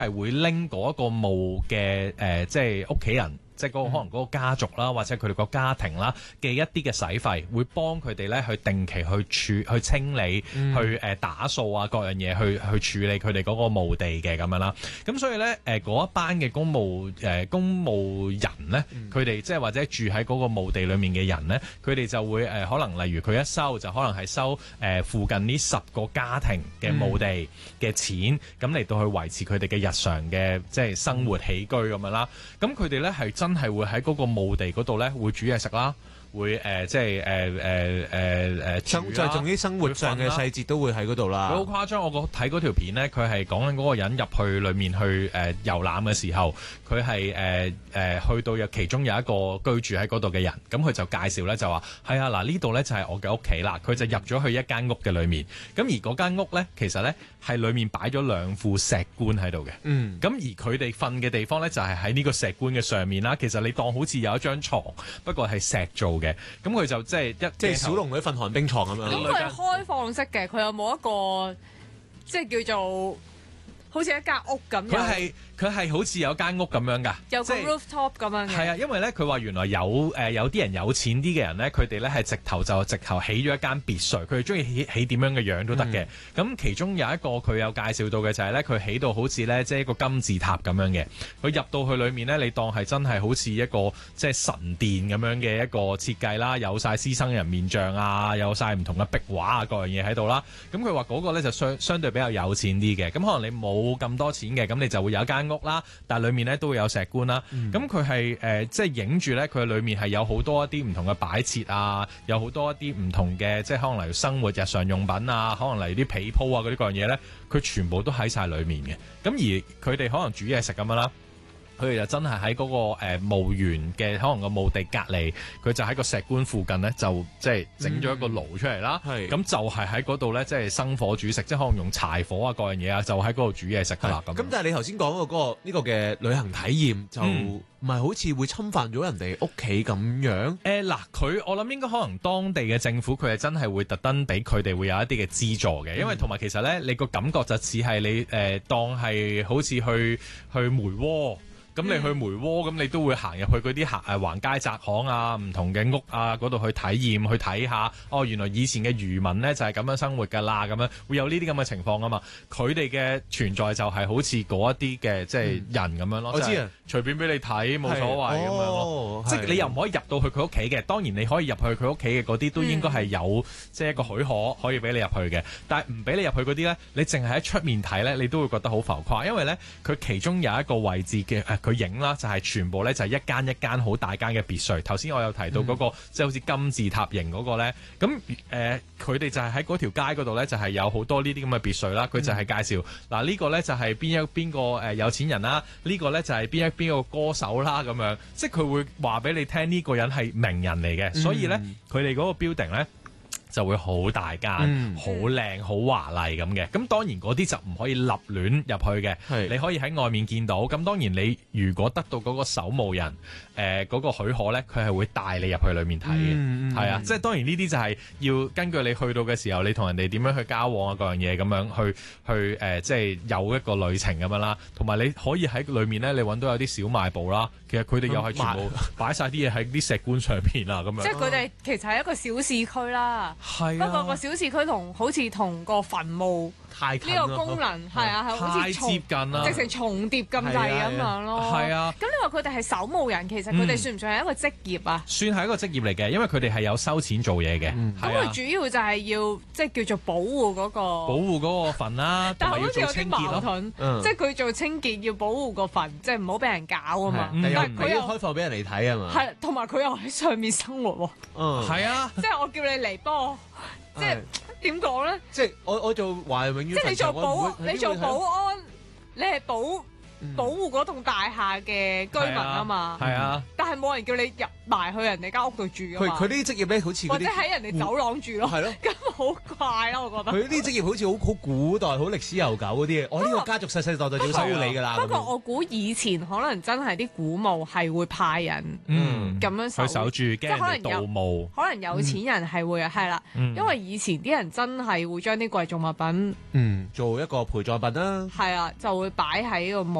係會拎嗰一個墓嘅即係屋企人。即係可能嗰個家族啦，或者佢哋個家庭啦嘅一啲嘅使費，會幫佢哋咧去定期去清理、去打掃啊各樣嘢，去處理佢哋嗰個墓地嘅咁樣啦。咁所以咧嗰一班嘅公務人咧，佢哋即係或者住喺嗰個墓地裡面嘅人咧，佢哋就會可能例如佢一收就可能係收附近呢10個家庭嘅墓地嘅錢，咁嚟到去維持佢哋嘅日常嘅即係生活起居咁樣啦。咁佢哋咧係真係會喺嗰個墓地嗰度咧，會煮嘢食啦，會即係就仲啲生活上嘅細節都會喺嗰度啦。 佢好誇張，我睇嗰條片咧，佢係講緊嗰個人入去裏面去遊覽嘅時候，佢係去到其中有一個居住喺嗰度嘅人，咁佢就介紹咧就話係啊嗱，呢度咧就係我嘅屋企啦。佢就入咗去一間屋嘅裏面，咁而嗰間屋咧其實咧係裏面擺咗2副石棺喺度嘅。咁而佢哋瞓嘅地方咧就係喺呢個石棺嘅上面啦。其實你當好似有一張床，不過係石做嘅。咁佢就即係小龍嗰啲瞓寒冰床咁樣。 咁佢係開放式嘅，佢有冇一個即係叫做好似一間屋咁樣？ 佢係好似有間屋咁樣㗎， 有個 rooftop 咁樣嘅。 係啊，因為咧佢話原來有啲人有錢啲嘅人咧，佢哋咧係直頭起咗一間別墅，佢哋中意起點樣嘅樣都得嘅。咁其中有一個佢有介紹到嘅就係咧，佢起到好似咧即係一個金字塔咁樣嘅。佢入到去裏面咧，你當係真係好似一個即係神殿咁樣嘅一個設計啦，有晒獅身人面像啊，有晒唔同嘅壁畫啊，各樣嘢喺度啦。咁佢話嗰個咧就相對比較有錢啲嘅。咁可能你冇咁多錢嘅，咁你就會有一間屋啦，但係裡面咧都會有石棺啦。咁佢係即係影住咧，佢裡面係有好多一啲唔同嘅擺設啊，有好多一啲唔同嘅即係可能例如生活日常用品啊，可能例如啲被鋪啊嗰啲各樣嘢咧，佢全部都喺晒裡面嘅。咁而佢哋可能煮嘢食咁樣啦。佢哋就真係喺嗰個墓園嘅可能個墓地隔離，佢就喺個石棺附近咧，就即係整咗一個爐出嚟啦。咁就係喺嗰度咧，即係生火煮食，即係可能用柴火啊各樣嘢啊，就喺嗰度煮嘢食噶啦。咁但係你頭先講嘅呢個嘅旅行體驗就唔係好似會侵犯咗人哋屋企咁樣？ 我諗應該可能當地嘅政府佢係真係會特登俾佢哋會有一啲嘅資助嘅，因為同埋其實咧，你個感覺就似係你當係好似去梅窩。咁你去梅窩，咁你都會行入去嗰啲橫街窄巷啊，唔同嘅屋啊嗰度去體驗，去睇下，原來以前嘅漁民咧就係咁樣生活㗎啦，咁樣會有呢啲咁嘅情況啊嘛。佢哋嘅存在就係好似嗰一啲嘅即係人咁樣咯。 我知啊， 隨便俾你睇冇所謂咁樣咯。即係你又唔可以入到去佢屋企嘅，當然你可以入去佢屋企嘅嗰啲都應該係有即係一個許可可以俾你入去嘅。但係唔俾你入去嗰啲咧，你淨係喺出面睇咧，你都會覺得好浮誇，因為咧佢其中有一個位置嘅佢影啦，就係全部咧就係一間好大間嘅別墅。頭先我有提到嗰個即係好似金字塔形嗰個咧，咁佢哋就係喺嗰條街嗰度咧，就係有好多呢啲咁嘅別墅啦。佢就係介紹嗱呢個咧就係邊個有錢人啦，呢個咧就係邊個歌手啦咁樣，即係佢會話俾你聽呢個人係名人嚟嘅，所以咧佢哋嗰個 building 咧就會好大間、好靚、好華麗咁嘅。咁當然嗰啲就唔可以立亂入去嘅，你可以喺外面見到。咁當然你如果得到嗰個守墓人嗰個許可咧，佢係會帶你入去裏面睇嘅。係啊，即係當然呢啲就係要根據你去到嘅時候，你同人哋點樣去交往啊各樣嘢咁樣去即係有一個旅程咁樣啦。同埋你可以喺裏面咧，你揾到有啲小賣部啦。其實佢哋又係全部擺晒啲嘢喺啲石棺上邊啊咁樣。 即係佢哋其實係一個小市區啦。不過個小市區好似同個墳墓呢個功能係好似接近啦， 直成重疊咁滯咁樣咯。 係啊， 咁你話佢哋係守墓人，其實佢哋算唔算係一個職業啊？ 算係一個職業嚟嘅，因為佢哋係有收錢做嘢嘅。 咁佢主要就係要即係叫做保護嗰個墳啦，但係好似有啲矛盾，即係佢做清潔要保護個墳，即係唔好俾人搞啊嘛。 但係佢又開放俾人嚟睇啊嘛。 係，同埋佢又喺上面生活喎。 係啊， 即係我叫你嚟幫我。即係點講咧？ 即係我做華人永遠即係你做保安，你係保護嗰棟大廈嘅居民啊嘛。 係啊。 但係冇人叫你入埋去人哋間屋度住㗎嘛。 佢呢啲職業咧，好似或者喺人哋走廊住咯。係咯，咁好怪咯，我覺得。 佢呢啲職業好似好古代、好歷史悠久嗰啲嘢。我呢個家族世世代代要守護你㗎啦。 不過我估以前可能真係啲古墓係會派人咁樣守住，即係可能盜墓。 可能有錢人係會係啦，因為以前啲人真係會將啲貴重物品做一個陪葬品啦。 係啊，就會擺喺個墓